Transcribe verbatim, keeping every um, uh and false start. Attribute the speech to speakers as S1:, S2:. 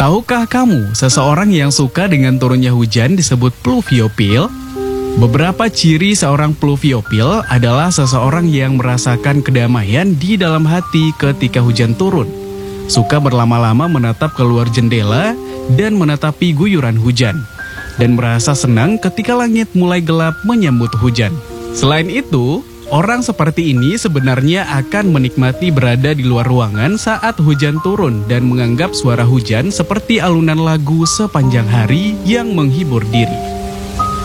S1: Tahukah kamu, seseorang yang suka dengan turunnya hujan disebut pluviopil? Beberapa ciri seorang pluviopil adalah seseorang yang merasakan kedamaian di dalam hati ketika hujan turun, suka berlama-lama menatap keluar jendela dan menatapi guyuran hujan, dan merasa senang ketika langit mulai gelap menyambut hujan. Selain itu, orang seperti ini sebenarnya akan menikmati berada di luar ruangan saat hujan turun dan menganggap suara hujan seperti alunan lagu sepanjang hari yang menghibur diri.